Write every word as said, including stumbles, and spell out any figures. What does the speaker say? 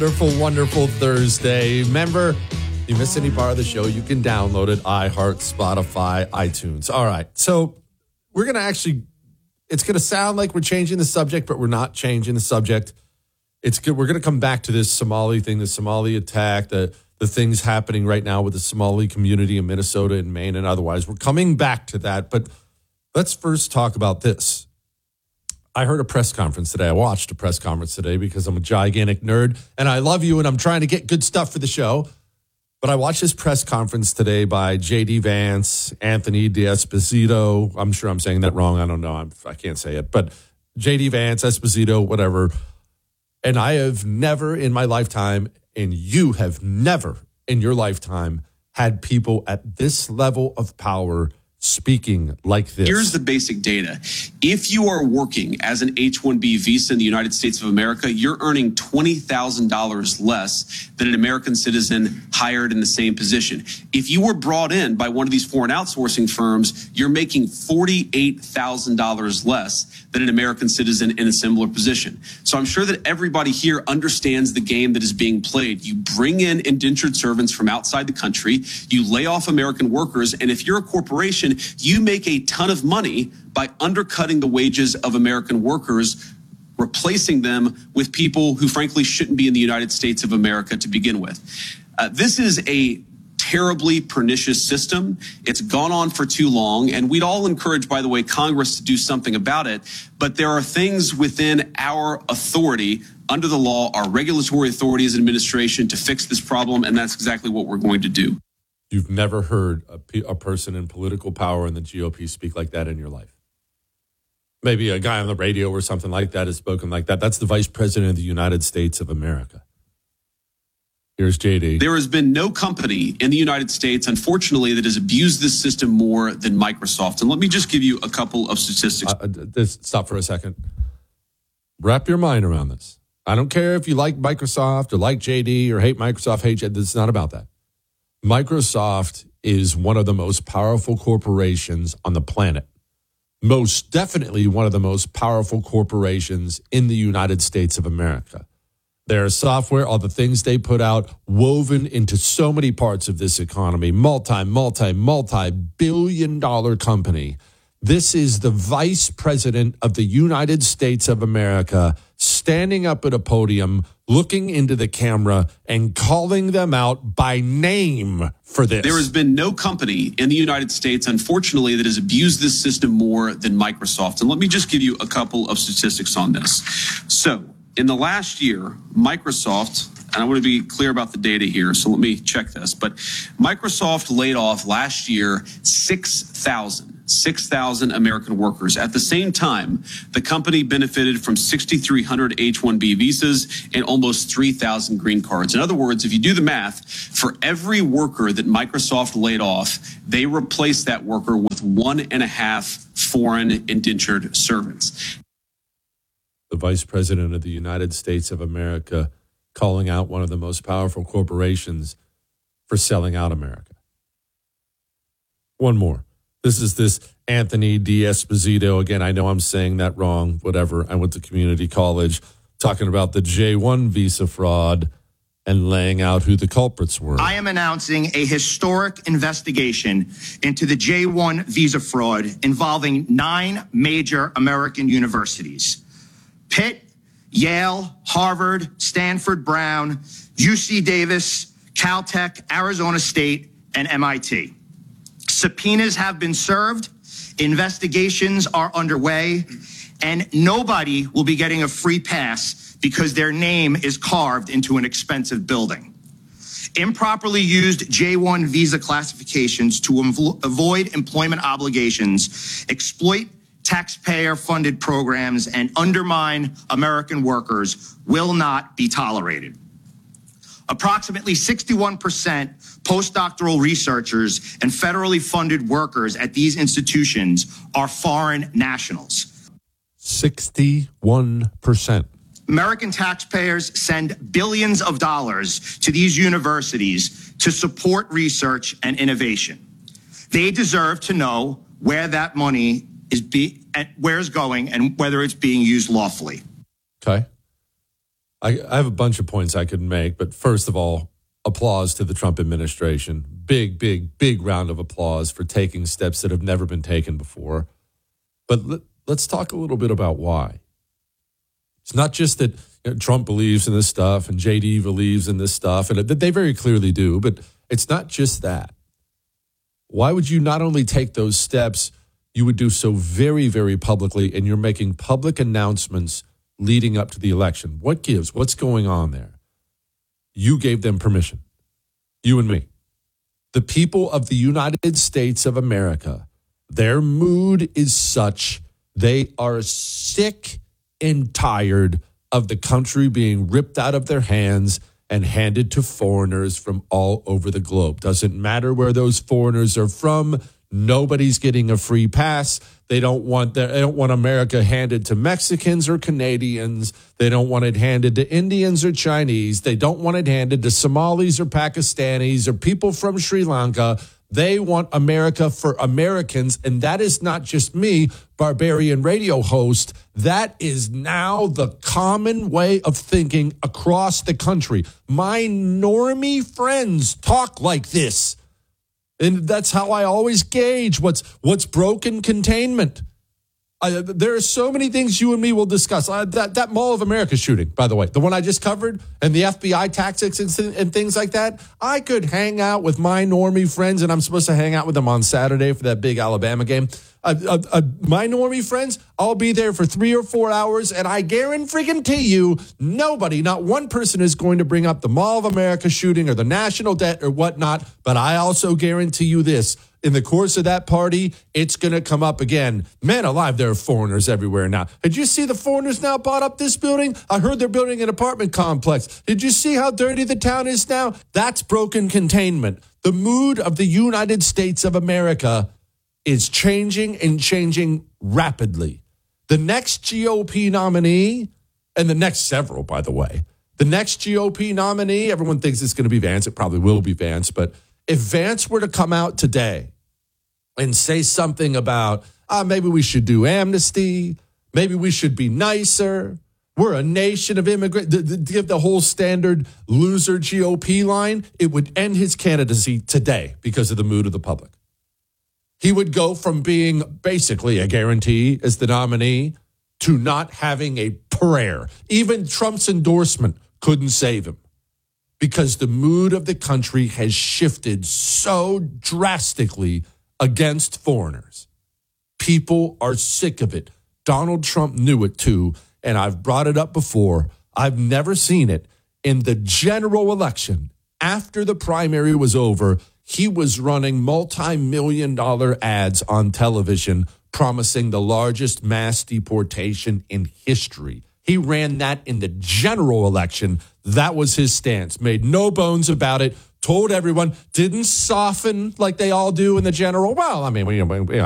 Wonderful, wonderful Thursday. Remember, if you miss any part of the show, you can download it, iHeart, Spotify, iTunes. All right, so we're going to actually, it's going to sound like we're changing the subject, but we're not changing the subject. It's good. We're going to come back to this Somali thing, the Somali attack, the, the things happening right now with the Somali community in Minnesota and Maine and otherwise. We're coming back to that, but let's first talk about this. I heard a press conference today. I watched a press conference today because I'm a gigantic nerd and I love you and I'm trying to get good stuff for the show. But I watched this press conference today by J D Vance, Anthony D'Esposito. I'm sure I'm saying that wrong. I don't know. I'm, I can't say it. But J D Vance, Esposito, whatever. And I have never in my lifetime, and you have never in your lifetime, had people at this level of power speaking like this. Here's the basic data. If you are working as an H one B visa in the United States of America, you're earning twenty thousand dollars less than an American citizen hired in the same position. If you were brought in by one of these foreign outsourcing firms, you're making forty-eight thousand dollars less than an American citizen in a similar position. So I'm sure that everybody here understands the game that is being played. You bring in indentured servants from outside the country, you lay off American workers, and if you're a corporation, you make a ton of money by undercutting the wages of American workers, replacing them with people who frankly shouldn't be in the United States of America to begin with. Uh, this is a terribly pernicious system. It's gone on for too long, and we'd all encourage, by the way, Congress to do something about it. But there are things within our authority under the law, our regulatory authority as an administration to fix this problem, and that's exactly what we're going to do. You've never heard a, pe- a person in political power in the G O P speak like that in your life. Maybe a guy on the radio or something like that has spoken like that. That's the Vice President of the United States of America. Here's J D. There has been no company in the United States, unfortunately, that has abused this system more than Microsoft. And let me just give you a couple of statistics. Uh, this, stop for a second. Wrap your mind around this. I don't care if you like Microsoft or like J D or hate Microsoft, hate J D. It's not about that. Microsoft is one of the most powerful corporations on the planet. Most definitely one of the most powerful corporations in the United States of America. Their software, all the things they put out, woven into so many parts of this economy, multi, multi, multi-billion dollar company. This is the Vice President of the United States of America standing up at a podium, looking into the camera and calling them out by name for this. There has been no company in the United States, unfortunately, that has abused this system more than Microsoft. And let me just give you a couple of statistics on this. So in the last year, Microsoft, and I want to be clear about the data here, so let me check this, but Microsoft laid off last year six thousand. six thousand American workers. At the same time, the company benefited from six thousand three hundred H one B visas and almost three thousand green cards. In other words, if you do the math, for every worker that Microsoft laid off, they replaced that worker with one and a half foreign indentured servants. The Vice President of the United States of America calling out one of the most powerful corporations for selling out America. One more. This is this Anthony D'Esposito. Again, I know I'm saying that wrong, whatever. I went to community college, talking about the J one visa fraud and laying out who the culprits were. I am announcing a historic investigation into the J one visa fraud involving nine major American universities: Pitt, Yale, Harvard, Stanford, Brown, U C Davis, Caltech, Arizona State, and M I T. Subpoenas have been served, investigations are underway, and nobody will be getting a free pass because their name is carved into an expensive building. Improperly used J one visa classifications to inv- avoid employment obligations, exploit taxpayer-funded programs, and undermine American workers will not be tolerated. Approximately sixty-one percent postdoctoral researchers and federally funded workers at these institutions are foreign nationals. sixty-one percent. American taxpayers send billions of dollars to these universities to support research and innovation. They deserve to know where that money is be, where it's going and whether it's being used lawfully. Okay. I, I have a bunch of points I could make, but first of all, applause to the Trump administration. Big, big, big round of applause for taking steps that have never been taken before. But let, let's talk a little bit about why. It's not just that you know, Trump believes in this stuff and J D believes in this stuff, and they very clearly do, but it's not just that. Why would you not only take those steps, you would do so very, very publicly, and you're making public announcements leading up to the election? What gives? What's going on there? You gave them permission. You and me. The people of the United States of America, their mood is such they are sick and tired of the country being ripped out of their hands and handed to foreigners from all over the globe. Doesn't matter where those foreigners are from. Nobody's getting a free pass. They don't want their, they don't want America handed to Mexicans or Canadians. They don't want it handed to Indians or Chinese. They don't want it handed to Somalis or Pakistanis or people from Sri Lanka. They want America for Americans. And that is not just me, Barbarian radio host. That is now the common way of thinking across the country. My normie friends talk like this. And that's how I always gauge what's what's broken containment. Uh, there are so many things you and me will discuss. Uh, that, that Mall of America shooting, by the way, the one I just covered, and the F B I tactics and, and things like that. I could hang out with my normie friends, and I'm supposed to hang out with them on Saturday for that big Alabama game. Uh, uh, uh, my normie friends, I'll be there for three or four hours, and I guarantee you, nobody, not one person is going to bring up the Mall of America shooting or the national debt or whatnot. But I also guarantee you this. In the course of that party, it's going to come up again. Man alive, there are foreigners everywhere now. Did you see the foreigners now bought up this building? I heard they're building an apartment complex. Did you see how dirty the town is now? That's broken containment. The mood of the United States of America is changing and changing rapidly. The next G O P nominee, and the next several, by the way, the next G O P nominee, everyone thinks it's going to be Vance. It probably will be Vance, but if Vance were to come out today and say something about, ah, maybe we should do amnesty, maybe we should be nicer, we're a nation of immigrants, give the whole standard loser G O P line, it would end his candidacy today because of the mood of the public. He would go from being basically a guarantee as the nominee to not having a prayer. Even Trump's endorsement couldn't save him. Because the mood of the country has shifted so drastically against foreigners. People are sick of it. Donald Trump knew it too, and I've brought it up before. I've never seen it. In the general election, after the primary was over, he was running multi-million dollar ads on television promising the largest mass deportation in history. He ran that in the general election. That was his stance. Made no bones about it. Told everyone. Didn't soften like they all do in the general. Well, I mean, we, we,